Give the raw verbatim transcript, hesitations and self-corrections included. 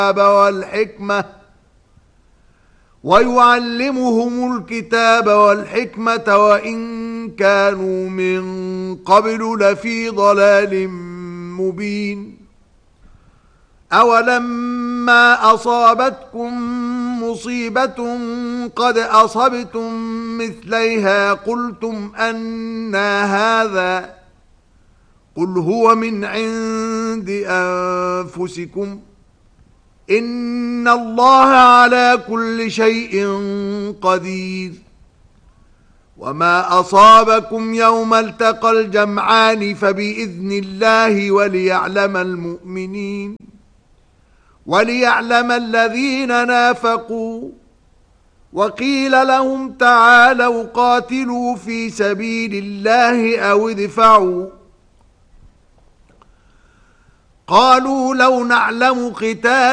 والحكمة ويعلمهم الكتاب والحكمة وإن كانوا من قبل لفي ضلال مبين. أولما أصابتكم مصيبة قد أصبتم مثليها قلتم أنى هذا قل هو من عند أنفسكم إن الله على كل شيء قدير. وما أصابكم يوم التقى الجمعان فبإذن الله وليعلم المؤمنين وليعلم الذين نافقوا. وقيل لهم تعالوا قاتلوا في سبيل الله أو ادفعوا قالوا لو نعلم قتالا